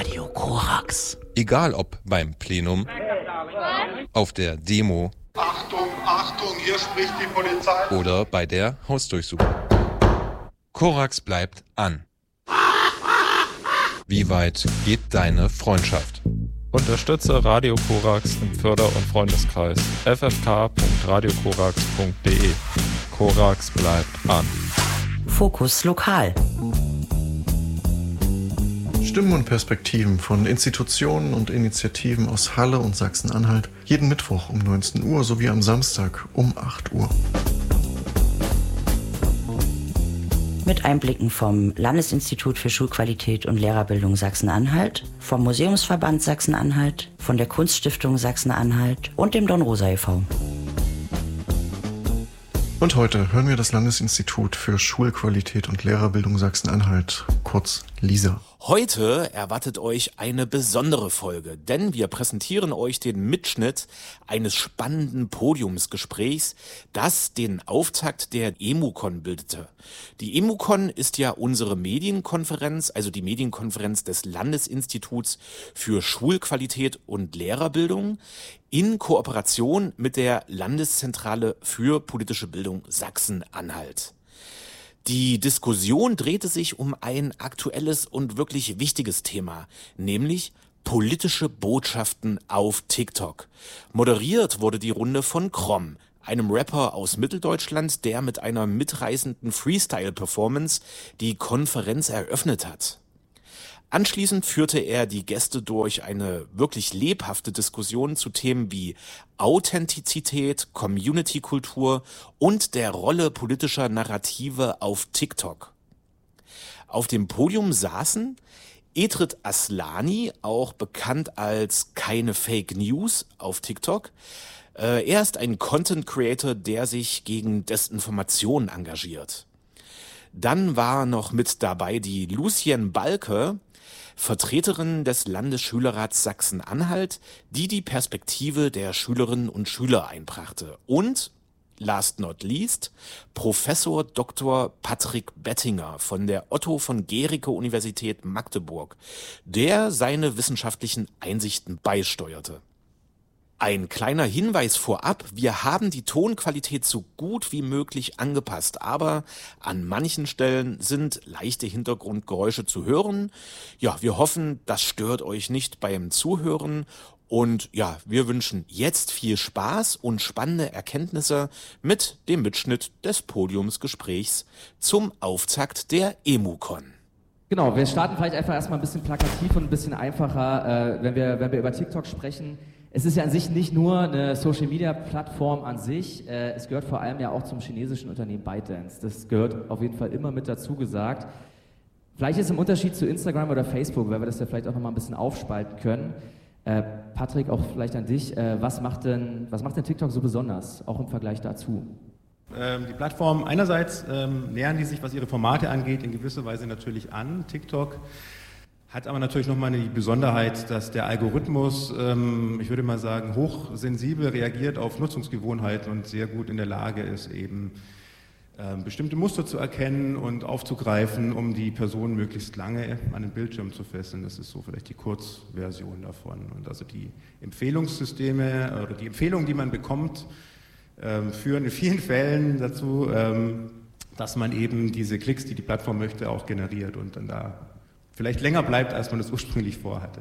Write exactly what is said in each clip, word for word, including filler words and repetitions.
Radio Korax. Egal ob beim Plenum, auf der Demo, Achtung, Achtung, hier spricht die Polizei. Oder bei der Hausdurchsuchung. Korax bleibt an. Wie weit geht deine Freundschaft? Unterstütze Radio Korax im Förder- und Freundeskreis f f k punkt radio korax punkt d e. Korax bleibt an. Fokus Lokal. Stimmen und Perspektiven von Institutionen und Initiativen aus Halle und Sachsen-Anhalt jeden Mittwoch um neunzehn Uhr sowie am Samstag um acht Uhr. Mit Einblicken vom Landesinstitut für Schulqualität und Lehrerbildung Sachsen-Anhalt, vom Museumsverband Sachsen-Anhalt, von der Kunststiftung Sachsen-Anhalt und dem Don Rosa e V Und heute hören wir das Landesinstitut für Schulqualität und Lehrerbildung Sachsen-Anhalt, kurz LISA. Heute erwartet euch eine besondere Folge, denn wir präsentieren euch den Mitschnitt eines spannenden Podiumsgesprächs, das den Auftakt der EMUCON bildete. Die EMUCON ist ja unsere Medienkonferenz, also die Medienkonferenz des Landesinstituts für Schulqualität und Lehrerbildung in Kooperation mit der Landeszentrale für politische Bildung Sachsen-Anhalt. Die Diskussion drehte sich um ein aktuelles und wirklich wichtiges Thema, nämlich politische Botschaften auf TikTok. Moderiert wurde die Runde von Krom, einem Rapper aus Mitteldeutschland, der mit einer mitreißenden Freestyle-Performance die Konferenz eröffnet hat. Anschließend führte er die Gäste durch eine wirklich lebhafte Diskussion zu Themen wie Authentizität, Community-Kultur und der Rolle politischer Narrative auf TikTok. Auf dem Podium saßen Edrit Aslani, auch bekannt als Keine Fake News auf TikTok. Äh, er ist ein Content Creator, der sich gegen Desinformation engagiert. Dann war noch mit dabei die Lucien Balke, Vertreterin des Landesschülerrats Sachsen-Anhalt, die die Perspektive der Schülerinnen und Schüler einbrachte. Und, last not least, Professor Doktor Patrick Bettinger von der Otto von Guericke Universität Magdeburg, der seine wissenschaftlichen Einsichten beisteuerte. Ein kleiner Hinweis vorab, wir haben die Tonqualität so gut wie möglich angepasst, aber an manchen Stellen sind leichte Hintergrundgeräusche zu hören. Ja, wir hoffen, das stört euch nicht beim Zuhören und ja, wir wünschen jetzt viel Spaß und spannende Erkenntnisse mit dem Mitschnitt des Podiumsgesprächs zum Auftakt der EMUCON. Genau, wir starten vielleicht einfach erstmal ein bisschen plakativ und ein bisschen einfacher, äh, wenn wir, wenn wir über TikTok sprechen. Es ist ja an sich nicht nur eine Social-Media-Plattform an sich, äh, es gehört vor allem ja auch zum chinesischen Unternehmen ByteDance. Das gehört auf jeden Fall immer mit dazu gesagt. Vielleicht ist im Unterschied zu Instagram oder Facebook, weil wir das ja vielleicht auch nochmal ein bisschen aufspalten können. Äh, Patrick, auch vielleicht an dich, äh, was macht denn, was macht denn TikTok so besonders, auch im Vergleich dazu? Ähm, die Plattformen einerseits ähm, nähern die sich, was ihre Formate angeht, in gewisser Weise natürlich an. TikTok hat aber natürlich nochmal die Besonderheit, dass der Algorithmus, ähm, ich würde mal sagen, hochsensibel reagiert auf Nutzungsgewohnheiten und sehr gut in der Lage ist, eben ähm, bestimmte Muster zu erkennen und aufzugreifen, um die Person möglichst lange an den Bildschirm zu fesseln. Das ist so vielleicht die Kurzversion davon. Und also die Empfehlungssysteme oder die Empfehlungen, die man bekommt, ähm, führen in vielen Fällen dazu, ähm, dass man eben diese Klicks, die die Plattform möchte, auch generiert und dann da vielleicht länger bleibt, als man das ursprünglich vorhatte.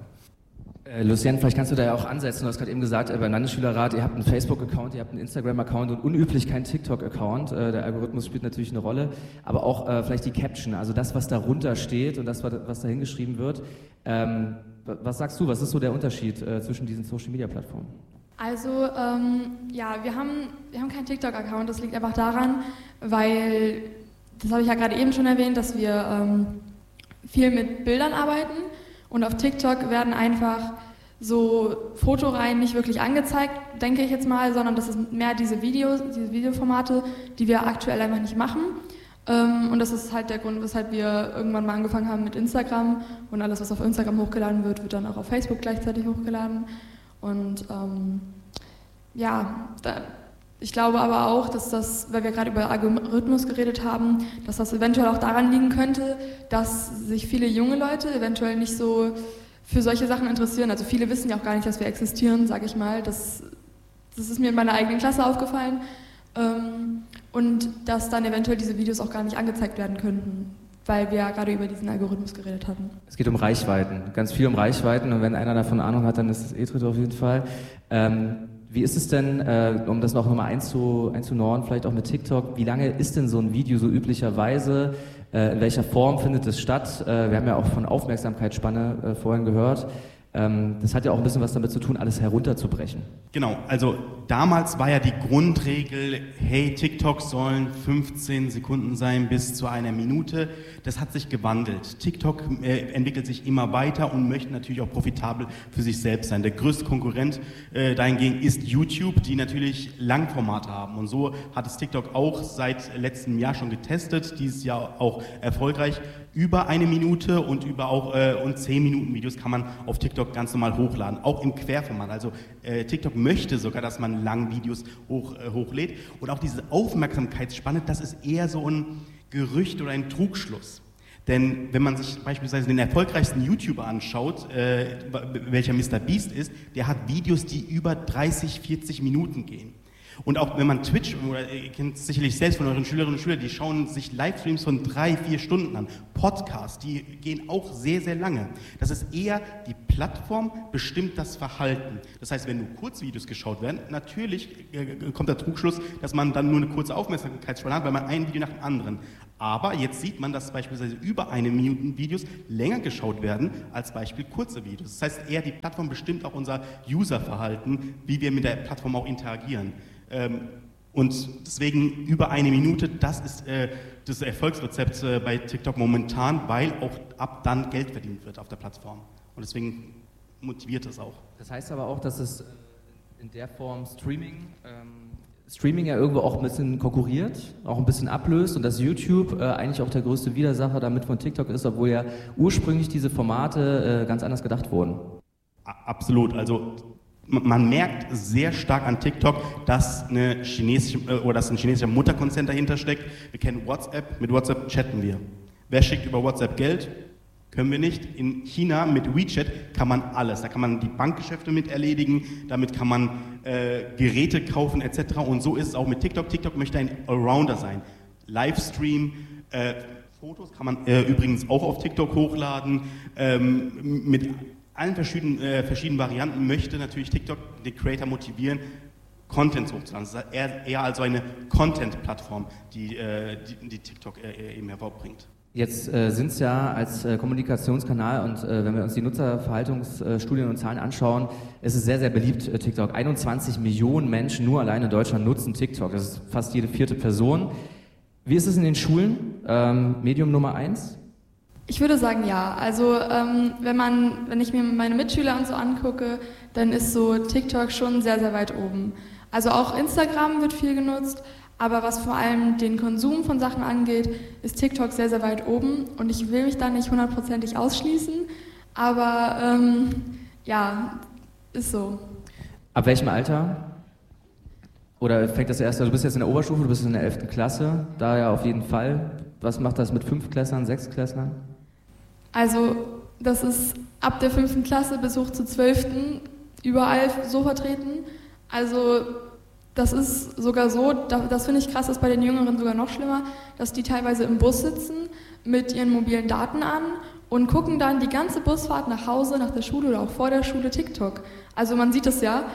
Äh, Lucien, vielleicht kannst du da ja auch ansetzen. Du hast gerade eben gesagt, äh, beim Landesschülerrat, ihr habt einen Facebook-Account, ihr habt einen Instagram-Account und unüblich keinen TikTok-Account. Äh, der Algorithmus spielt natürlich eine Rolle, aber auch äh, vielleicht die Caption, also das, was darunter steht und das, was da hingeschrieben wird. Ähm, was sagst du, was ist so der Unterschied äh, zwischen diesen Social-Media-Plattformen? Also, ähm, ja, wir haben, wir haben keinen TikTok-Account. Das liegt einfach daran, weil, das habe ich ja gerade eben schon erwähnt, dass wir ähm, viel mit Bildern arbeiten und auf TikTok werden einfach so Fotoreihen nicht wirklich angezeigt, denke ich jetzt mal, sondern das ist mehr diese Videos, diese Videoformate, die wir aktuell einfach nicht machen. Ähm, und das ist halt der Grund, weshalb wir irgendwann mal angefangen haben mit Instagram und alles, was auf Instagram hochgeladen wird, wird dann auch auf Facebook gleichzeitig hochgeladen. Und ähm, ja, da, ich glaube aber auch, dass das, weil wir gerade über Algorithmus geredet haben, dass das eventuell auch daran liegen könnte, dass sich viele junge Leute eventuell nicht so für solche Sachen interessieren. Also viele wissen ja auch gar nicht, dass wir existieren, sage ich mal. Das, das ist mir in meiner eigenen Klasse aufgefallen. Ähm, und dass dann eventuell diese Videos auch gar nicht angezeigt werden könnten, weil wir ja gerade über diesen Algorithmus geredet hatten. Es geht um Reichweiten, ganz viel um Reichweiten, und wenn einer davon Ahnung hat, dann ist es Edrit auf jeden Fall. Ähm, wie ist es denn, äh, um das noch nochmal einzu, einzunorden, vielleicht auch mit TikTok, wie lange ist denn so ein Video so üblicherweise? Äh, in welcher Form findet es statt? Äh, wir haben ja auch von Aufmerksamkeitsspanne äh, vorhin gehört. Ähm, das hat ja auch ein bisschen was damit zu tun, alles herunterzubrechen. Genau, also damals war ja die Grundregel, hey, TikTok sollen fünfzehn Sekunden sein bis zu einer Minute. Das hat sich gewandelt. TikTok äh, entwickelt sich immer weiter und möchte natürlich auch profitabel für sich selbst sein. Der größte Konkurrent äh, dahingegen ist YouTube, die natürlich Langformate haben. Und so hat es TikTok auch seit letztem Jahr schon getestet, dieses Jahr auch erfolgreich. Über eine Minute und über auch äh, und zehn Minuten Videos kann man auf TikTok ganz normal hochladen, auch im Querformat. Also äh, TikTok möchte sogar, dass man lange Videos hoch, äh, hochlädt. Und auch diese Aufmerksamkeitsspanne, das ist eher so ein Gerücht oder ein Trugschluss. Denn wenn man sich beispielsweise den erfolgreichsten YouTuber anschaut, äh, welcher Mister Beast ist, der hat Videos, die über dreißig, vierzig Minuten gehen. Und auch wenn man Twitch, oder ihr kennt es sicherlich selbst von euren Schülerinnen und Schülern, die schauen sich Livestreams von drei, vier Stunden an. Podcasts, die gehen auch sehr, sehr lange. Das ist eher, die Plattform bestimmt das Verhalten. Das heißt, wenn nur Kurzvideos geschaut werden, natürlich kommt der Trugschluss, dass man dann nur eine kurze Aufmerksamkeitsspanne hat, weil man ein Video nach dem anderen. Aber jetzt sieht man, dass beispielsweise über eine Minute Videos länger geschaut werden als Beispiel kurze Videos. Das heißt, eher die Plattform bestimmt auch unser Userverhalten, wie wir mit der Plattform auch interagieren. Und deswegen über eine Minute, das ist äh, das Erfolgsrezept äh, bei TikTok momentan, weil auch ab dann Geld verdient wird auf der Plattform. Und deswegen motiviert es auch. Das heißt aber auch, dass es in der Form Streaming, ähm, Streaming ja irgendwo auch ein bisschen konkurriert, auch ein bisschen ablöst, und dass YouTube äh, eigentlich auch der größte Widersacher damit von TikTok ist, obwohl ja ursprünglich diese Formate äh, ganz anders gedacht wurden. Absolut, also man merkt sehr stark an TikTok, dass, eine chinesische, oder dass ein chinesischer Mutterkonzern dahinter steckt. Wir kennen WhatsApp, mit WhatsApp chatten wir. Wer schickt über WhatsApp Geld? Können wir nicht. In China mit WeChat kann man alles. Da kann man die Bankgeschäfte mit erledigen, damit kann man äh, Geräte kaufen et cetera. Und so ist es auch mit TikTok. TikTok möchte ein Allrounder sein. Livestream, äh, Fotos kann man äh, übrigens auch auf TikTok hochladen, ähm, mit allen verschiedenen, äh, verschiedenen Varianten möchte natürlich TikTok die Creator motivieren, Content hochzuladen. Das ist eher, eher also eine Content-Plattform, die, äh, die, die TikTok äh, eben hervorbringt. Jetzt äh, sind es ja als äh, Kommunikationskanal, und äh, wenn wir uns die Nutzerverhaltungsstudien und Zahlen anschauen, ist es sehr, sehr beliebt, äh, TikTok. einundzwanzig Millionen Menschen nur allein in Deutschland nutzen TikTok. Das ist fast jede vierte Person. Wie ist es in den Schulen? Ähm, Medium Nummer eins? Ich würde sagen, ja. Also ähm, wenn man, wenn ich mir meine Mitschüler und so angucke, dann ist so TikTok schon sehr, sehr weit oben. Also auch Instagram wird viel genutzt, aber was vor allem den Konsum von Sachen angeht, ist TikTok sehr, sehr weit oben. Und ich will mich da nicht hundertprozentig ausschließen, aber ähm, ja, ist so. Ab welchem Alter? Oder fängt das erst, also du bist jetzt in der Oberstufe, du bist in der elften Klasse, da ja auf jeden Fall. Was macht das mit Fünftklässlern, Sechstklässlern? Also das ist ab der fünften Klasse bis hoch zur zwölften überall so vertreten. Also das ist sogar so, das finde ich krass, das ist bei den Jüngeren sogar noch schlimmer, dass die teilweise im Bus sitzen mit ihren mobilen Daten an und gucken dann die ganze Busfahrt nach Hause, nach der Schule oder auch vor der Schule TikTok. Also man sieht es ja.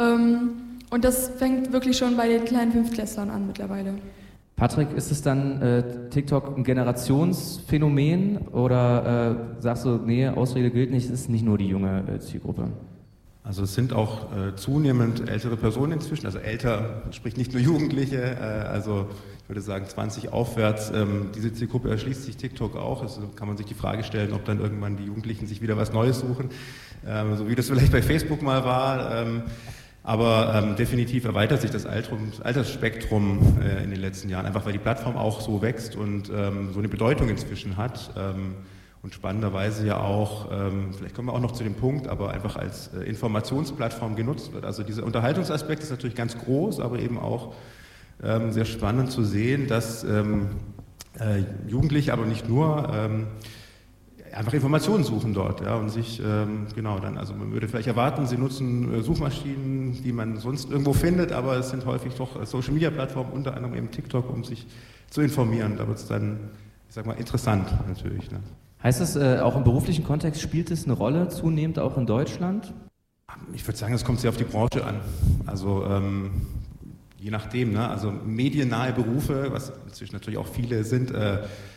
Und das fängt wirklich schon bei den kleinen Fünftklässlern an mittlerweile. Patrick, ist es dann äh, TikTok ein Generationsphänomen, oder äh, sagst du, nee, Ausrede gilt nicht, es ist nicht nur die junge äh, Zielgruppe? Also es sind auch äh, zunehmend ältere Personen inzwischen, also älter, sprich nicht nur Jugendliche, äh, also ich würde sagen zwanzig aufwärts. Ähm, diese Zielgruppe erschließt sich TikTok auch, also kann man sich die Frage stellen, ob dann irgendwann die Jugendlichen sich wieder was Neues suchen, ähm, so wie das vielleicht bei Facebook mal war. Ähm, Aber ähm, definitiv erweitert sich das Altersspektrum äh, in den letzten Jahren, einfach weil die Plattform auch so wächst und ähm, so eine Bedeutung inzwischen hat ähm, und spannenderweise ja auch, ähm, vielleicht kommen wir auch noch zu dem Punkt, aber einfach als äh, Informationsplattform genutzt wird. Also dieser Unterhaltungsaspekt ist natürlich ganz groß, aber eben auch ähm, sehr spannend zu sehen, dass ähm, äh, Jugendliche, aber nicht nur, ähm, einfach Informationen suchen dort, ja, und sich, ähm, genau, dann, also man würde vielleicht erwarten, sie nutzen äh, Suchmaschinen, die man sonst irgendwo findet, aber es sind häufig doch Social-Media-Plattformen, unter anderem eben TikTok, um sich zu informieren. Da wird es dann, ich sag mal, interessant natürlich. Ne? Heißt das, äh, auch im beruflichen Kontext spielt es eine Rolle zunehmend auch in Deutschland? Ich würde sagen, es kommt sehr auf die Branche an. Also ähm, je nachdem, ne? Also mediennahe Berufe, was inzwischen natürlich auch viele sind, äh,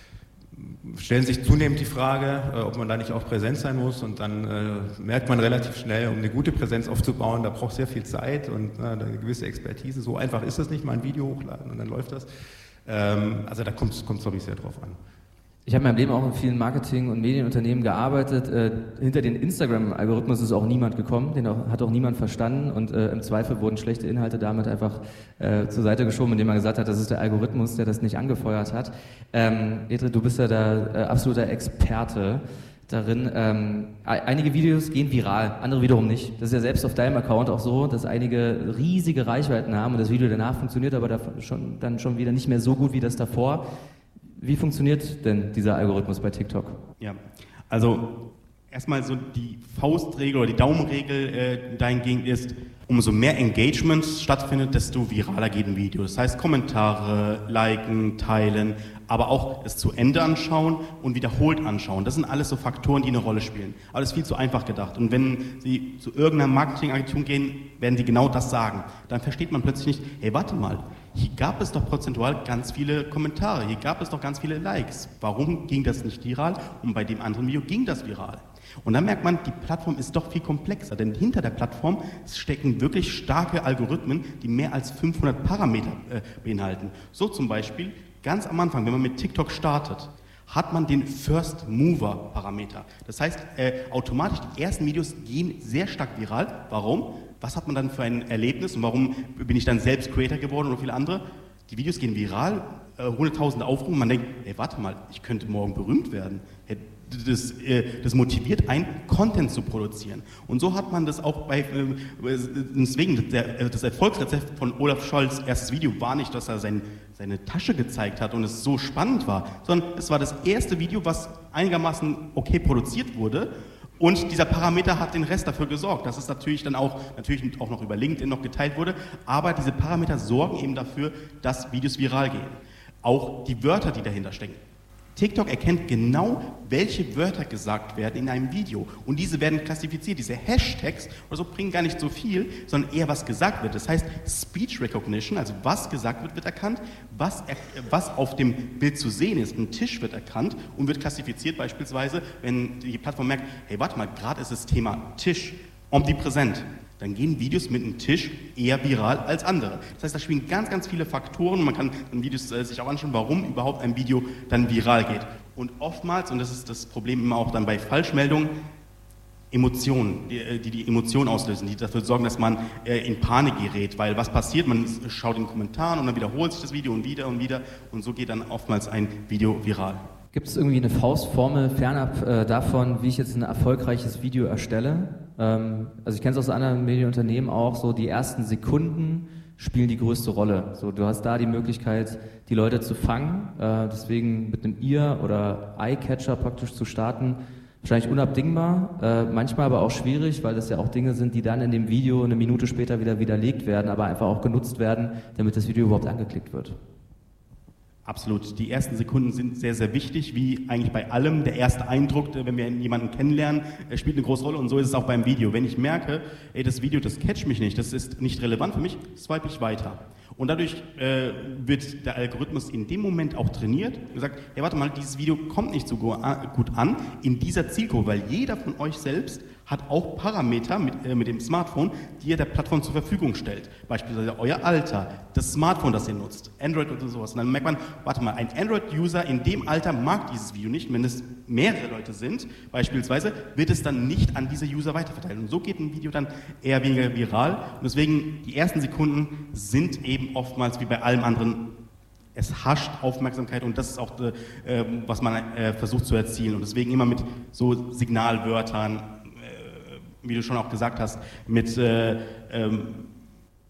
stellen sich zunehmend die Frage, äh, ob man da nicht auch präsent sein muss, und dann äh, merkt man relativ schnell, um eine gute Präsenz aufzubauen, da braucht sehr viel Zeit und äh, eine gewisse Expertise. So einfach ist das nicht, mal ein Video hochladen und dann läuft das. Ähm, also da kommt es, glaube ich, sehr drauf an. Ich habe in meinem Leben auch in vielen Marketing- und Medienunternehmen gearbeitet. Äh, hinter den Instagram-Algorithmus ist auch niemand gekommen, den auch, hat auch niemand verstanden, und äh, im Zweifel wurden schlechte Inhalte damit einfach äh, zur Seite geschoben, indem man gesagt hat, das ist der Algorithmus, der das nicht angefeuert hat. Ähm, Edred, du bist ja da äh, absoluter Experte darin. Ähm, einige Videos gehen viral, andere wiederum nicht. Das ist ja selbst auf deinem Account auch so, dass einige riesige Reichweiten haben und das Video danach funktioniert aber da schon, dann schon wieder nicht mehr so gut wie das davor. Wie funktioniert denn dieser Algorithmus bei TikTok? Ja, also erstmal so die Faustregel oder die Daumenregel äh, dahingehend ist, umso mehr Engagement stattfindet, desto viraler geht ein Video. Das heißt Kommentare, liken, teilen, aber auch es zu Ende anschauen und wiederholt anschauen. Das sind alles so Faktoren, die eine Rolle spielen. Aber das ist viel zu einfach gedacht. Und wenn Sie zu irgendeiner Marketingagentur gehen, werden die genau das sagen. Dann versteht man plötzlich nicht, hey, warte mal, hier gab es doch prozentual ganz viele Kommentare, hier gab es doch ganz viele Likes. Warum ging das nicht viral? Und bei dem anderen Video ging das viral. Und dann merkt man, die Plattform ist doch viel komplexer, denn hinter der Plattform stecken wirklich starke Algorithmen, die mehr als fünfhundert Parameter äh, beinhalten. So zum Beispiel, ganz am Anfang, wenn man mit TikTok startet, hat man den First Mover Parameter. Das heißt, äh, automatisch die ersten Videos gehen sehr stark viral. Warum? Was hat man dann für ein Erlebnis und warum bin ich dann selbst Creator geworden oder viele andere? Die Videos gehen viral, äh, hunderttausende Aufrufe, man denkt, ey, warte mal, ich könnte morgen berühmt werden. Hey, Das, äh, das motiviert einen, Content zu produzieren. Und so hat man das auch bei, äh, deswegen, der, das Erfolgsrezept von Olaf Scholz' erstes Video war nicht, dass er sein, seine Tasche gezeigt hat und es so spannend war, sondern es war das erste Video, was einigermaßen okay produziert wurde. Und dieser Parameter hat den Rest dafür gesorgt, dass es natürlich dann auch, natürlich auch noch über LinkedIn noch geteilt wurde, aber diese Parameter sorgen eben dafür, dass Videos viral gehen. Auch die Wörter, die dahinter stecken. TikTok erkennt genau, welche Wörter gesagt werden in einem Video. Und diese werden klassifiziert. Diese Hashtags oder so bringen gar nicht so viel, sondern eher was gesagt wird. Das heißt, Speech Recognition, also was gesagt wird, wird erkannt. Was, er, was auf dem Bild zu sehen ist, ein Tisch wird erkannt und wird klassifiziert beispielsweise, wenn die Plattform merkt, hey, warte mal, gerade ist das Thema Tisch omnipräsent. Dann gehen Videos mit einem Tisch eher viral als andere. Das heißt, da spielen ganz, ganz viele Faktoren und man kann in Videos äh, sich auch anschauen, warum überhaupt ein Video dann viral geht. Und oftmals, und das ist das Problem immer auch dann bei Falschmeldungen, Emotionen, die die, die Emotionen auslösen, die dafür sorgen, dass man äh, in Panik gerät, weil was passiert, man schaut in den Kommentaren und dann wiederholt sich das Video und wieder und wieder und so geht dann oftmals ein Video viral. Gibt es irgendwie eine Faustformel fernab äh, davon, wie ich jetzt ein erfolgreiches Video erstelle? Ähm, also ich kenne es aus anderen Medienunternehmen auch, so die ersten Sekunden spielen die größte Rolle. So, du hast da die Möglichkeit, die Leute zu fangen, äh, deswegen mit einem Ear- oder Eye-Catcher praktisch zu starten, wahrscheinlich unabdingbar, äh, manchmal aber auch schwierig, weil das ja auch Dinge sind, die dann in dem Video eine Minute später wieder widerlegt werden, aber einfach auch genutzt werden, damit das Video überhaupt angeklickt wird. Absolut. Die ersten Sekunden sind sehr, sehr wichtig, wie eigentlich bei allem. Der erste Eindruck, wenn wir jemanden kennenlernen, spielt eine große Rolle und so ist es auch beim Video. Wenn ich merke, ey, das Video, das catcht mich nicht, das ist nicht relevant für mich, swipe ich weiter. Und dadurch äh, wird der Algorithmus in dem Moment auch trainiert und sagt, hey, warte mal, dieses Video kommt nicht so gut an in dieser Zielgruppe, weil jeder von euch selbst hat auch Parameter mit, äh, mit dem Smartphone, die ihr der Plattform zur Verfügung stellt. Beispielsweise euer Alter, das Smartphone, das ihr nutzt, Android oder sowas. Und dann merkt man, warte mal, ein Android-User in dem Alter mag dieses Video nicht. Und wenn es mehrere Leute sind, beispielsweise, wird es dann nicht an diese User weiterverteilt. Und so geht ein Video dann eher weniger viral. Und deswegen, die ersten Sekunden sind eben oftmals wie bei allem anderen, es hascht Aufmerksamkeit und das ist auch, äh, was man äh, versucht zu erzielen. Und deswegen immer mit so Signalwörtern, wie du schon auch gesagt hast, mit äh, ähm,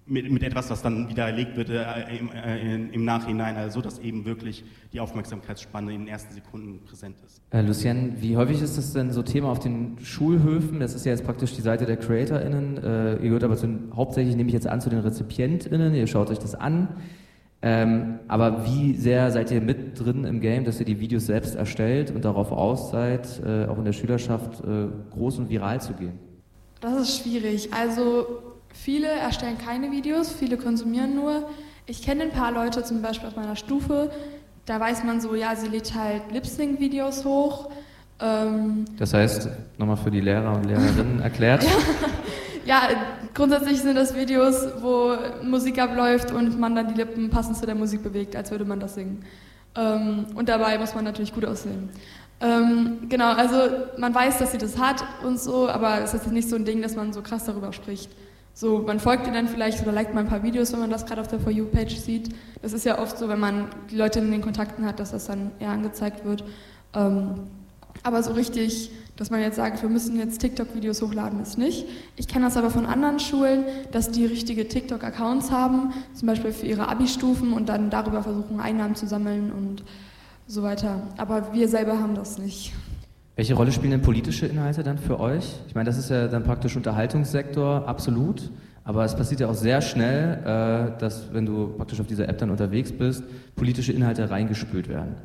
mit, mit etwas, was dann widerlegt wird äh, im, äh, im Nachhinein, also dass eben wirklich die Aufmerksamkeitsspanne in den ersten Sekunden präsent ist. Äh, Lucien, wie häufig ist das denn so Thema auf den Schulhöfen? Das ist ja jetzt praktisch die Seite der CreatorInnen. Äh, ihr gehört aber zu den, hauptsächlich, nehme ich jetzt an, zu den RezipientInnen. Ihr schaut euch das an. Ähm, aber wie sehr seid ihr mit drin im Game, dass ihr die Videos selbst erstellt und darauf aus seid, äh, auch in der Schülerschaft äh, groß und viral zu gehen? Das ist schwierig. Also viele erstellen keine Videos, viele konsumieren nur. Ich kenne ein paar Leute, zum Beispiel auf meiner Stufe, da weiß man so, ja, sie lädt halt Lip-Sync-Videos hoch. Ähm das heißt, nochmal für die Lehrer und Lehrerinnen erklärt. Ja, grundsätzlich sind das Videos, wo Musik abläuft und man dann die Lippen passend zu der Musik bewegt, als würde man das singen. Ähm, und dabei muss man natürlich gut aussehen. Ähm, genau, also man weiß, dass sie das hat und so, aber es ist nicht so ein Ding, dass man so krass darüber spricht. So, man folgt ihr dann vielleicht oder liked mal ein paar Videos, wenn man das gerade auf der For You-Page sieht. Das ist ja oft so, wenn man die Leute in den Kontakten hat, dass das dann eher angezeigt wird. Ähm, aber so richtig, dass man jetzt sagt, wir müssen jetzt TikTok-Videos hochladen, ist nicht. Ich kenne das aber von anderen Schulen, dass die richtige TikTok-Accounts haben, zum Beispiel für ihre Abi-Stufen und dann darüber versuchen, Einnahmen zu sammeln und so weiter. Aber wir selber haben das nicht. Welche Rolle spielen denn politische Inhalte dann für euch? Ich meine, das ist ja dann praktisch Unterhaltungssektor, absolut. Aber es passiert ja auch sehr schnell, äh, dass, wenn du praktisch auf dieser App dann unterwegs bist, politische Inhalte reingespült werden.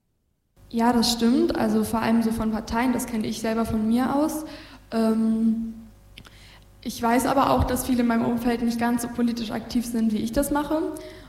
Ja, das stimmt. Also vor allem so von Parteien, das kenne ich selber von mir aus. Ähm, ich weiß aber auch, dass viele in meinem Umfeld nicht ganz so politisch aktiv sind, wie ich das mache.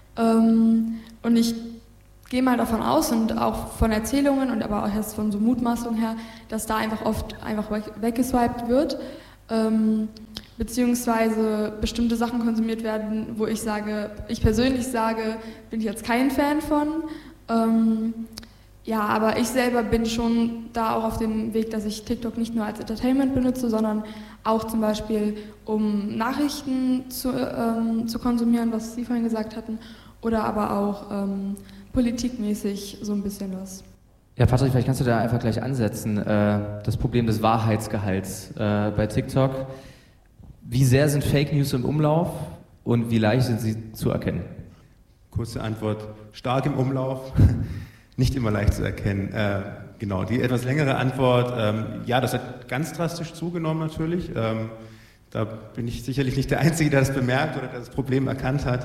Ähm, und ich gehe mal davon aus und auch von Erzählungen und aber auch erst von so Mutmaßungen her, dass da einfach oft einfach weggeswiped wird, ähm, beziehungsweise bestimmte Sachen konsumiert werden, wo ich sage, ich persönlich sage, bin ich jetzt kein Fan von. Ähm, ja, aber ich selber bin schon da auch auf dem Weg, dass ich TikTok nicht nur als Entertainment benutze, sondern auch zum Beispiel, um Nachrichten zu, ähm, zu konsumieren, was Sie vorhin gesagt hatten, oder aber auch ähm, politikmäßig so ein bisschen was. Ja, Patrick, vielleicht kannst du da einfach gleich ansetzen. Äh, das Problem des Wahrheitsgehalts äh, bei TikTok. Wie sehr sind Fake News im Umlauf und wie leicht sind sie zu erkennen? Kurze Antwort, stark im Umlauf, nicht immer leicht zu erkennen. Äh, genau, die etwas längere Antwort, ähm, ja, das hat ganz drastisch zugenommen natürlich. Ähm, Da bin ich sicherlich nicht der Einzige, der das bemerkt oder der das Problem erkannt hat.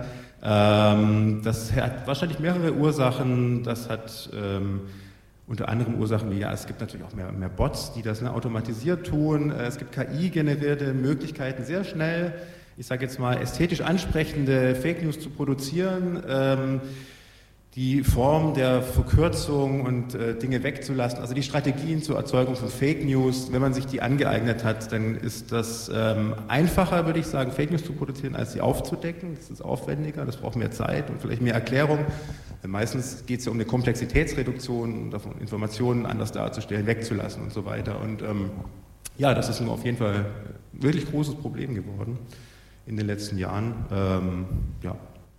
Ähm, das hat wahrscheinlich mehrere Ursachen. Das hat ähm, unter anderem Ursachen wie, ja, es gibt natürlich auch mehr, mehr Bots, die das ne, automatisiert tun. Es gibt K I-generierte Möglichkeiten, sehr schnell, ich sage jetzt mal, ästhetisch ansprechende Fake News zu produzieren. Ähm, die Form der Verkürzung und äh, Dinge wegzulassen, also die Strategien zur Erzeugung von Fake News, wenn man sich die angeeignet hat, dann ist das ähm, einfacher, würde ich sagen, Fake News zu produzieren, als sie aufzudecken. Das ist aufwendiger, das braucht mehr Zeit und vielleicht mehr Erklärung. Denn meistens geht es ja um eine Komplexitätsreduktion, davon Informationen anders darzustellen, wegzulassen und so weiter. Und ähm, ja, das ist nun auf jeden Fall ein wirklich großes Problem geworden in den letzten Jahren. Ähm, ja.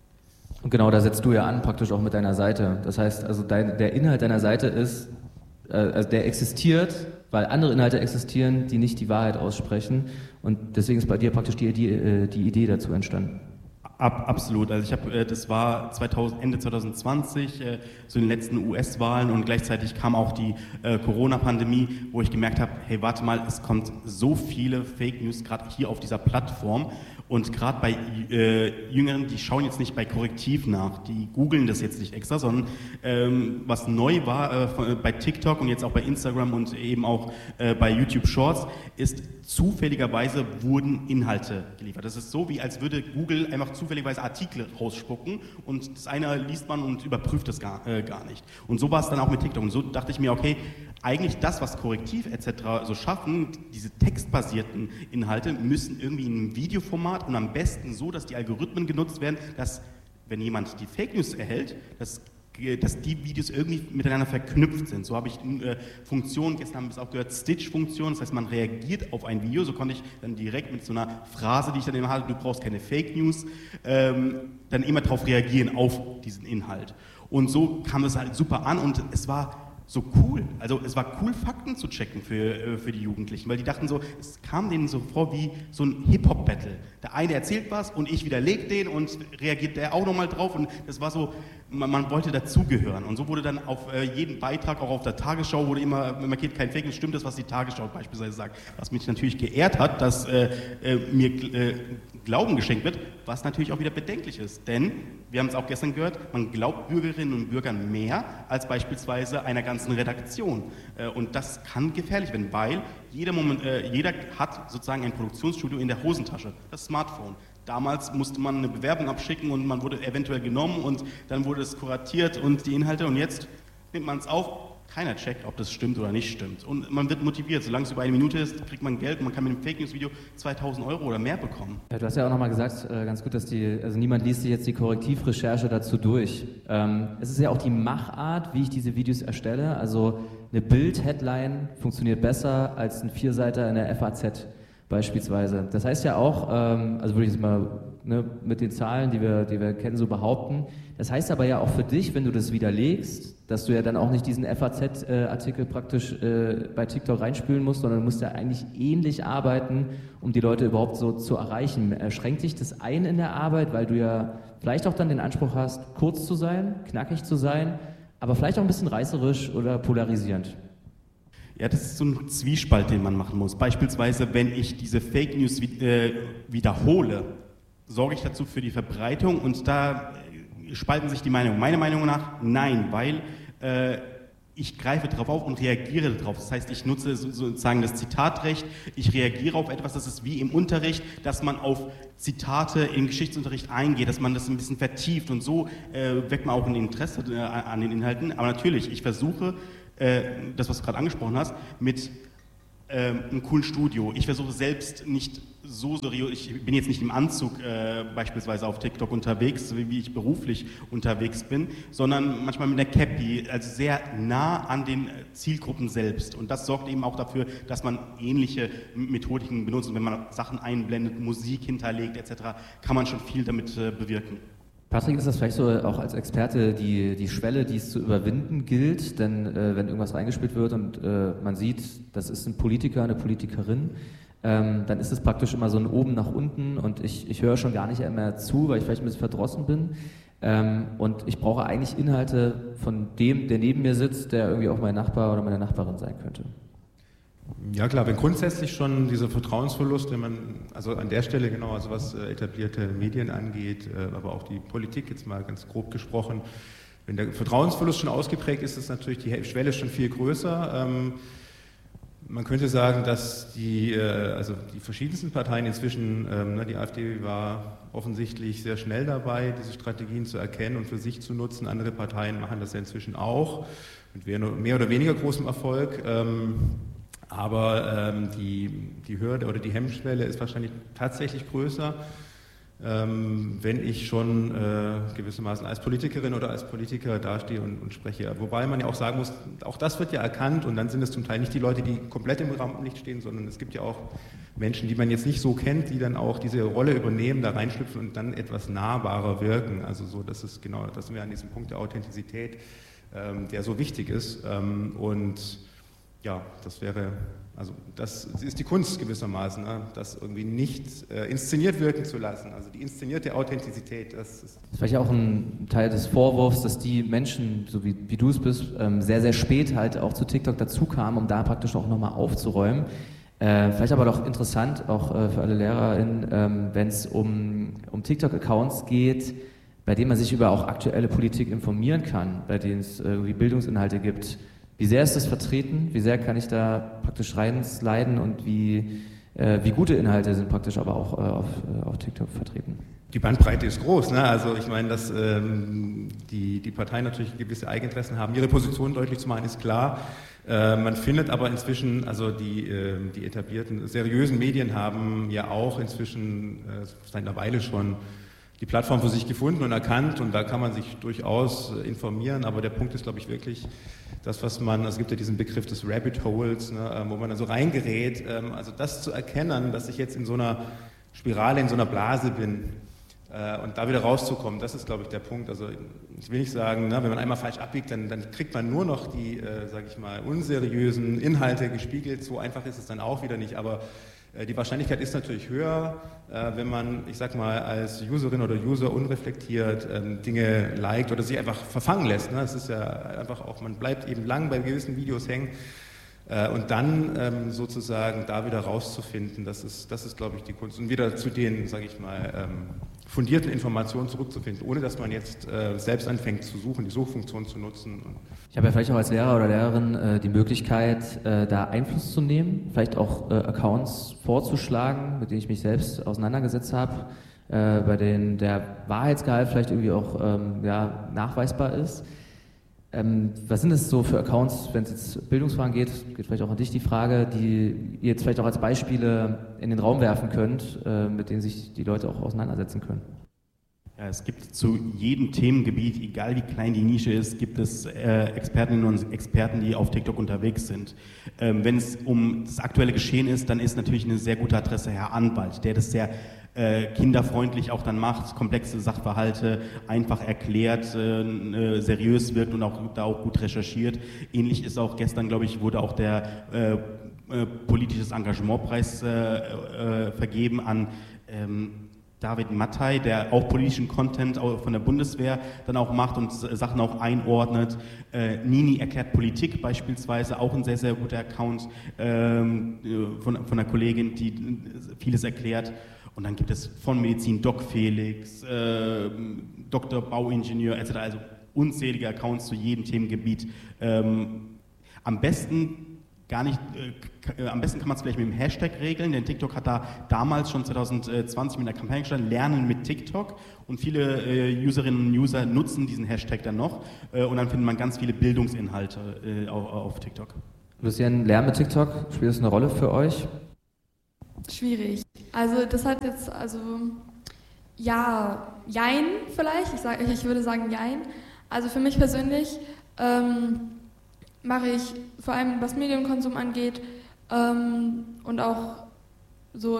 Und genau, da setzt du ja an, praktisch auch mit deiner Seite. Das heißt, also dein, der Inhalt deiner Seite ist, äh, also der existiert, weil andere Inhalte existieren, die nicht die Wahrheit aussprechen. Und deswegen ist bei dir praktisch die, die, die Idee dazu entstanden. Ab, absolut. Also ich habe, das war zweitausend, Ende zwanzig zwanzig, äh, zu den letzten U S-Wahlen und gleichzeitig kam auch die äh, Corona-Pandemie, wo ich gemerkt habe, hey, warte mal, es kommt so viele Fake News gerade hier auf dieser Plattform. Und gerade bei äh, Jüngeren, die schauen jetzt nicht bei Korrektiv nach, die googeln das jetzt nicht extra, sondern ähm, was neu war äh, von, äh, bei TikTok und jetzt auch bei Instagram und eben auch äh, bei YouTube Shorts, ist zufälligerweise wurden Inhalte geliefert. Das ist so, wie als würde Google einfach zufälligerweise Artikel rausspucken und das eine liest man und überprüft das gar, äh, gar nicht. Und so war es dann auch mit TikTok. Und so dachte ich mir, okay, eigentlich das, was Korrektiv et cetera so schaffen, diese textbasierten Inhalte müssen irgendwie in einem Videoformat und am besten so, dass die Algorithmen genutzt werden, dass, wenn jemand die Fake News erhält, dass, dass die Videos irgendwie miteinander verknüpft sind. So habe ich äh, Funktionen, gestern haben wir es auch gehört, Stitch-Funktion, das heißt, man reagiert auf ein Video, so konnte ich dann direkt mit so einer Phrase, die ich dann immer hatte, du brauchst keine Fake News, ähm, dann immer darauf reagieren, auf diesen Inhalt. Und so kam das halt super an und es war so cool. Also es war cool, Fakten zu checken für, für die Jugendlichen, weil die dachten so, es kam denen so vor wie so ein Hip-Hop-Battle. Der eine erzählt was und ich widerlege den und reagiert der auch nochmal drauf und das war so, man, man wollte dazugehören und so wurde dann auf äh, jeden Beitrag, auch auf der Tagesschau, wurde immer markiert, kein Fake News, stimmt das, was die Tagesschau beispielsweise sagt, was mich natürlich geehrt hat, dass äh, äh, mir äh, Glauben geschenkt wird, was natürlich auch wieder bedenklich ist, denn wir haben es auch gestern gehört, man glaubt Bürgerinnen und Bürgern mehr als beispielsweise einer ganzen Redaktion. Und das kann gefährlich werden, weil jeder, Moment, jeder hat sozusagen ein Produktionsstudio in der Hosentasche, das Smartphone. Damals musste man eine Bewerbung abschicken und man wurde eventuell genommen und dann wurde es kuratiert und die Inhalte und jetzt nimmt man es auf. Keiner checkt, ob das stimmt oder nicht stimmt. Und man wird motiviert. Solange es über eine Minute ist, kriegt man Geld und man kann mit einem Fake-News-Video zweitausend Euro oder mehr bekommen. Ja, du hast ja auch nochmal gesagt, äh, ganz gut, dass die, also niemand liest sich jetzt die Korrektivrecherche dazu durch. Ähm, es ist ja auch die Machart, wie ich diese Videos erstelle. Also eine Bild-Headline funktioniert besser als ein Vierseiter in der F A Z beispielsweise. Das heißt ja auch, ähm, also würde ich jetzt mal ne, mit den Zahlen, die wir, die wir kennen, so behaupten, das heißt aber ja auch für dich, wenn du das widerlegst, dass du ja dann auch nicht diesen F A Z-Artikel praktisch äh, bei TikTok reinspülen musst, sondern du musst ja eigentlich ähnlich arbeiten, um die Leute überhaupt so zu erreichen. Schränkt dich das ein in der Arbeit, weil du ja vielleicht auch dann den Anspruch hast, kurz zu sein, knackig zu sein, aber vielleicht auch ein bisschen reißerisch oder polarisierend? Ja, das ist so ein Zwiespalt, den man machen muss. Beispielsweise, wenn ich diese Fake News äh, wiederhole, sorge ich dazu für die Verbreitung und da spalten sich die Meinungen. Meiner Meinung nach nein, weil äh, ich greife darauf auf und reagiere darauf. Das heißt, ich nutze sozusagen das Zitatrecht, ich reagiere auf etwas, das ist wie im Unterricht, dass man auf Zitate im Geschichtsunterricht eingeht, dass man das ein bisschen vertieft und so äh, weckt man auch ein Interesse äh, an den Inhalten. Aber natürlich, ich versuche, äh, das, was du gerade angesprochen hast, mit äh, einem coolen Studio. Ich versuche selbst nicht so seriös, ich bin jetzt nicht im Anzug äh, beispielsweise auf TikTok unterwegs, wie ich beruflich unterwegs bin, sondern manchmal mit einer Cappy, also sehr nah an den Zielgruppen selbst. Und das sorgt eben auch dafür, dass man ähnliche Methodiken benutzt. Und wenn man Sachen einblendet, Musik hinterlegt et cetera, kann man schon viel damit äh, bewirken. Patrick, ist das vielleicht so auch als Experte die, die Schwelle, die es zu überwinden gilt? Denn äh, wenn irgendwas reingespielt wird und äh, man sieht, das ist ein Politiker, eine Politikerin, ähm, dann ist es praktisch immer so ein oben nach unten und ich, ich höre schon gar nicht mehr zu, weil ich vielleicht ein bisschen verdrossen bin. Ähm, und ich brauche eigentlich Inhalte von dem, der neben mir sitzt, der irgendwie auch mein Nachbar oder meine Nachbarin sein könnte. Ja klar, wenn grundsätzlich schon dieser Vertrauensverlust, wenn man, also an der Stelle genau, also was äh, etablierte Medien angeht, äh, aber auch die Politik jetzt mal ganz grob gesprochen, wenn der Vertrauensverlust schon ausgeprägt ist, ist natürlich die Schwelle schon viel größer. Ähm, man könnte sagen, dass die, äh, also die verschiedensten Parteien inzwischen, ähm, ne, die AfD war offensichtlich sehr schnell dabei, diese Strategien zu erkennen und für sich zu nutzen. Andere Parteien machen das ja inzwischen auch mit mehr oder weniger großem Erfolg. Ähm, Aber ähm, die, die Hürde oder die Hemmschwelle ist wahrscheinlich tatsächlich größer, ähm, wenn ich schon äh, gewissermaßen als Politikerin oder als Politiker dastehe und, und spreche. Wobei man ja auch sagen muss, auch das wird ja erkannt und dann sind es zum Teil nicht die Leute, die komplett im Rampenlicht stehen, sondern es gibt ja auch Menschen, die man jetzt nicht so kennt, die dann auch diese Rolle übernehmen, da reinschlüpfen und dann etwas nahbarer wirken. Also so, das ist genau, das sind wir an diesem Punkt der Authentizität, ähm, der so wichtig ist. Ähm, und ja, das wäre, also das ist die Kunst gewissermaßen, ne? Das irgendwie nicht äh, inszeniert wirken zu lassen. Also die inszenierte Authentizität, das ist... Das ist vielleicht auch ein Teil des Vorwurfs, dass die Menschen, so wie, wie du es bist, ähm, sehr, sehr spät halt auch zu TikTok dazu kamen, um da praktisch auch nochmal aufzuräumen. Äh, vielleicht aber doch interessant, auch äh, für alle LehrerInnen, ähm, wenn es um, um TikTok-Accounts geht, bei denen man sich über auch aktuelle Politik informieren kann, bei denen es irgendwie Bildungsinhalte gibt. Wie sehr ist das vertreten? Wie sehr kann ich da praktisch reinsliden und wie, äh, wie gute Inhalte sind praktisch aber auch äh, auf, äh, auf TikTok vertreten? Die Bandbreite ist groß, ne? Also ich meine, dass ähm, die, die Parteien natürlich gewisse Eigeninteressen haben. Ihre Position deutlich zu machen ist klar. Äh, man findet aber inzwischen, also die, äh, die etablierten, seriösen Medien haben ja auch inzwischen äh, seit einer Weile schon die Plattform für sich gefunden und erkannt und da kann man sich durchaus äh, informieren, aber der Punkt ist, glaube ich, wirklich das, was man, also es gibt ja diesen Begriff des Rabbit Holes, ne, wo man dann so reingerät, ähm, also das zu erkennen, dass ich jetzt in so einer Spirale, in so einer Blase bin, Und da wieder rauszukommen, das ist, glaube ich, der Punkt. Also ich will nicht sagen, ne, wenn man einmal falsch abbiegt, dann, dann kriegt man nur noch die, äh, sage ich mal, unseriösen Inhalte gespiegelt. So einfach ist es dann auch wieder nicht. Aber äh, die Wahrscheinlichkeit ist natürlich höher, äh, wenn man, ich sag mal, als Userin oder User unreflektiert ähm, Dinge liked oder sich einfach verfangen lässt. Ne? Das ist ja einfach auch, man bleibt eben lang bei gewissen Videos hängen. Und dann ähm, sozusagen da wieder rauszufinden, das ist, das ist, glaube ich, die Kunst. Und wieder zu den, sage ich mal, ähm, fundierten Informationen zurückzufinden, ohne dass man jetzt äh, selbst anfängt zu suchen, die Suchfunktion zu nutzen. Ich habe ja vielleicht auch als Lehrer oder Lehrerin äh, die Möglichkeit, äh, da Einfluss zu nehmen, vielleicht auch äh, Accounts vorzuschlagen, mit denen ich mich selbst auseinandergesetzt habe, äh, bei denen der Wahrheitsgehalt vielleicht irgendwie auch ähm, ja, nachweisbar ist. Ähm, was sind es so für Accounts, wenn es jetzt Bildungsfragen geht, geht vielleicht auch an dich die Frage, die ihr jetzt vielleicht auch als Beispiele in den Raum werfen könnt, äh, mit denen sich die Leute auch auseinandersetzen können? Ja, es gibt zu jedem Themengebiet, egal wie klein die Nische ist, gibt es äh, Expertinnen und Experten, die auf TikTok unterwegs sind. Ähm, wenn es um das aktuelle Geschehen ist, dann ist natürlich eine sehr gute Adresse Herr Anwalt, der das sehr äh, kinderfreundlich auch dann macht, komplexe Sachverhalte einfach erklärt, äh, seriös wirkt und auch da auch gut recherchiert. Ähnlich ist auch gestern, glaube ich, wurde auch der äh, äh, politisches Engagementpreis äh, äh, vergeben an ähm, David Mattei, der auch politischen Content von der Bundeswehr dann auch macht und Sachen auch einordnet. Äh, Nini erklärt Politik beispielsweise, auch ein sehr, sehr guter Account ähm, von, von einer Kollegin, die vieles erklärt. Und dann gibt es von Medizin Doc Felix, äh, Doktor Bauingenieur et cetera. Also unzählige Accounts zu jedem Themengebiet. Ähm, am besten Gar nicht, äh, am besten kann man es vielleicht mit dem Hashtag regeln, denn TikTok hat da damals schon zwanzig zwanzig mit einer Kampagne gestartet, Lernen mit TikTok, und viele äh, Userinnen und User nutzen diesen Hashtag dann noch äh, und dann findet man ganz viele Bildungsinhalte äh, auf, auf TikTok. Lucian, Lernen mit TikTok, spielt das eine Rolle für euch? Schwierig. Also das hat jetzt, also ja, jein vielleicht, ich, sag, ich würde sagen jein. Also für mich persönlich ähm, mache ich vor allem, was Medienkonsum angeht ähm, und auch so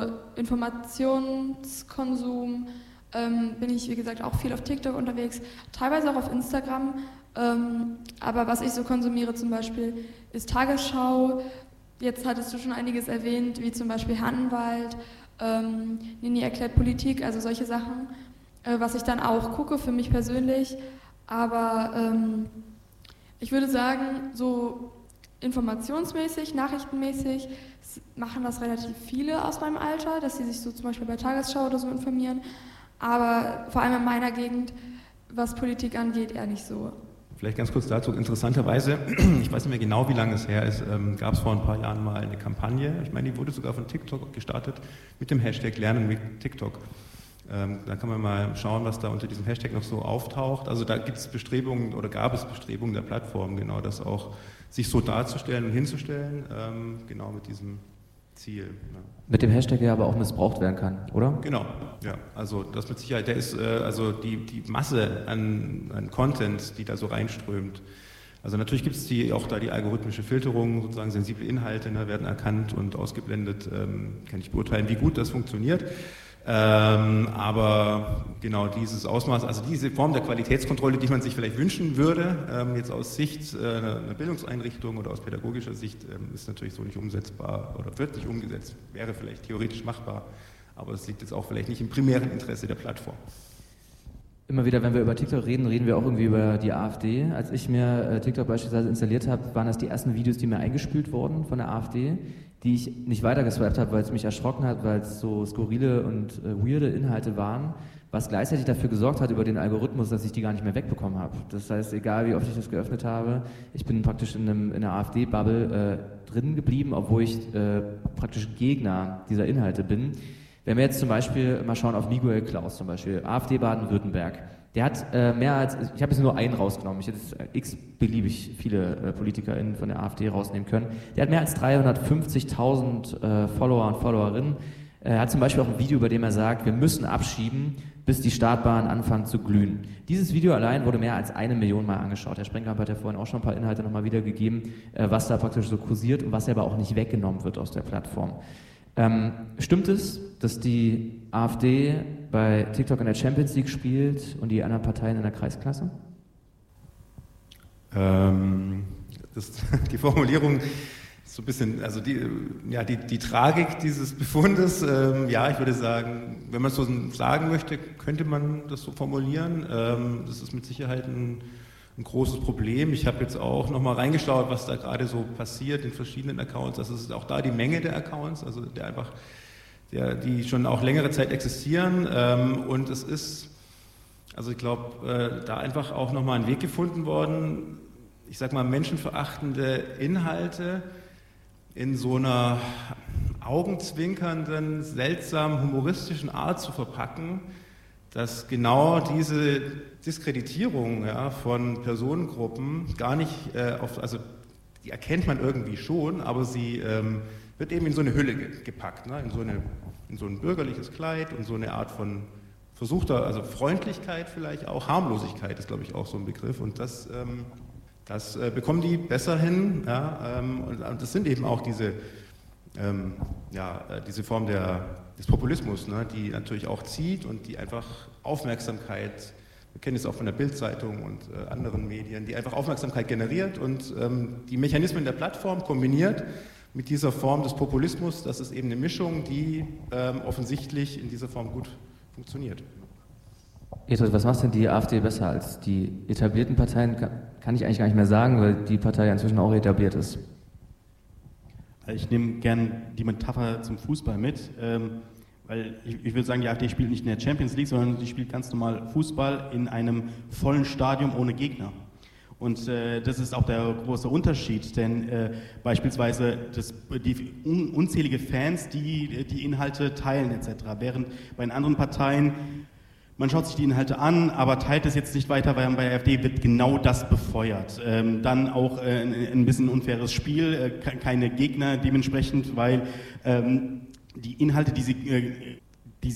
Informationskonsum, ähm, bin ich, wie gesagt, auch viel auf TikTok unterwegs, teilweise auch auf Instagram. Ähm, aber was ich so konsumiere zum Beispiel, ist Tagesschau. Jetzt hattest du schon einiges erwähnt, wie zum Beispiel Herr Anwalt, ähm, Nini erklärt Politik, also solche Sachen, äh, was ich dann auch gucke für mich persönlich. Aber ähm, ich würde sagen, so informationsmäßig, nachrichtenmäßig machen das relativ viele aus meinem Alter, dass sie sich so zum Beispiel bei Tagesschau oder so informieren. Aber vor allem in meiner Gegend, was Politik angeht, eher nicht so. Vielleicht ganz kurz dazu, interessanterweise, ich weiß nicht mehr genau, wie lange es her ist, ähm, gab es vor ein paar Jahren mal eine Kampagne, ich meine, die wurde sogar von TikTok gestartet, mit dem Hashtag Lernen mit TikTok. Ähm, da kann man mal schauen, was da unter diesem Hashtag noch so auftaucht. Also da gibt es Bestrebungen oder gab es Bestrebungen der Plattform, genau das auch sich so darzustellen und hinzustellen, ähm, genau mit diesem Ziel. Ja. Mit dem Hashtag ja aber auch missbraucht werden kann, oder? Genau, ja. Also das mit Sicherheit, der ist, äh, also die, die Masse an, an Content, die da so reinströmt. Also natürlich gibt es die, auch da die algorithmische Filterung, sozusagen sensible Inhalte ne, werden erkannt und ausgeblendet. Ähm, kann ich beurteilen, wie gut das funktioniert. Ähm, aber genau dieses Ausmaß, also diese Form der Qualitätskontrolle, die man sich vielleicht wünschen würde, ähm, jetzt aus Sicht äh, einer Bildungseinrichtung oder aus pädagogischer Sicht, ähm, ist natürlich so nicht umsetzbar oder wird nicht umgesetzt, wäre vielleicht theoretisch machbar, aber es liegt jetzt auch vielleicht nicht im primären Interesse der Plattform. Immer wieder, wenn wir über TikTok reden, reden wir auch irgendwie über die AfD. Als ich mir äh, TikTok beispielsweise installiert habe, waren das die ersten Videos, die mir eingespült wurden von der AfD, die ich nicht weitergeswiped habe, weil es mich erschrocken hat, weil es so skurrile und äh, weirde Inhalte waren, was gleichzeitig dafür gesorgt hat über den Algorithmus, dass ich die gar nicht mehr wegbekommen habe. Das heißt, egal wie oft ich das geöffnet habe, ich bin praktisch in, einem, in einer AfD-Bubble äh, drin geblieben, obwohl ich äh, praktisch Gegner dieser Inhalte bin. Wenn wir jetzt zum Beispiel mal schauen auf Miguel Klaus zum Beispiel, AfD Baden-Württemberg, der hat äh, mehr als, ich habe jetzt nur einen rausgenommen, ich hätte jetzt x beliebig viele äh, PolitikerInnen von der AfD rausnehmen können, der hat mehr als dreihundertfünfzigtausend äh, Follower und Followerinnen. Er hat zum Beispiel auch ein Video, bei dem er sagt, wir müssen abschieben, bis die Startbahn anfangen zu glühen. Dieses Video allein wurde mehr als eine Million Mal angeschaut. Herr Sprengkamp hat ja vorhin auch schon ein paar Inhalte nochmal wiedergegeben, äh, was da praktisch so kursiert und was aber auch nicht weggenommen wird aus der Plattform. Ähm, stimmt es, dass die AfD bei TikTok in der Champions League spielt und die anderen Parteien in der Kreisklasse? Ähm, das, die Formulierung ist so ein bisschen, also die, ja, die, die Tragik dieses Befundes, ähm, ja, ich würde sagen, wenn man es so sagen möchte, könnte man das so formulieren. Ähm, das ist mit Sicherheit ein, ein großes Problem. Ich habe jetzt auch nochmal reingeschaut, was da gerade so passiert in verschiedenen Accounts. Das ist auch da die Menge der Accounts, also der einfach, der, die schon auch längere Zeit existieren. Ähm, und es ist, also ich glaube, äh, da einfach auch nochmal ein Weg gefunden worden, ich sag mal, menschenverachtende Inhalte in so einer augenzwinkernden, seltsam humoristischen Art zu verpacken, dass genau diese Diskreditierung, ja, von Personengruppen gar nicht, äh, auf, also die erkennt man irgendwie schon, aber sie ähm, wird eben in so eine Hülle ge gepackt, ne? in, so eine, in so ein bürgerliches Kleid und so eine Art von versuchter, also Freundlichkeit vielleicht auch, Harmlosigkeit ist, glaube ich, auch so ein Begriff, und das, ähm, das äh, bekommen die besser hin, ja? ähm, und, und das sind eben auch diese, ähm, ja, diese Form der, des Populismus, ne? Die natürlich auch zieht und die einfach Aufmerksamkeit, wir kennen es auch von der Bild-Zeitung und äh, anderen Medien, die einfach Aufmerksamkeit generiert und ähm, die Mechanismen der Plattform kombiniert mit dieser Form des Populismus. Das ist eben eine Mischung, die ähm, offensichtlich in dieser Form gut funktioniert. Edward, was macht denn die AfD besser als die etablierten Parteien? Kann, kann ich eigentlich gar nicht mehr sagen, weil die Partei inzwischen auch etabliert ist. Ich nehme gern die Metapher zum Fußball mit, ähm, weil ich, ich würde sagen, die AfD spielt nicht in der Champions League, sondern sie spielt ganz normal Fußball in einem vollen Stadion ohne Gegner. Und äh, das ist auch der große Unterschied, denn äh, beispielsweise das, die un, unzählige Fans, die die Inhalte teilen et cetera, während bei den anderen Parteien man schaut sich die Inhalte an, aber teilt es jetzt nicht weiter, weil bei der AfD wird genau das befeuert. Ähm, dann auch äh, ein, ein bisschen unfaires Spiel, äh, keine Gegner dementsprechend, weil ähm, die Inhalte, die sie äh,